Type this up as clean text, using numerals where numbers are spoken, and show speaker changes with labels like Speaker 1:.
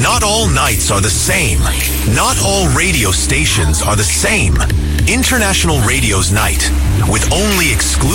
Speaker 1: Not all nights are the same. Not all radio stations are the same. International Radio's Night, with only exclusive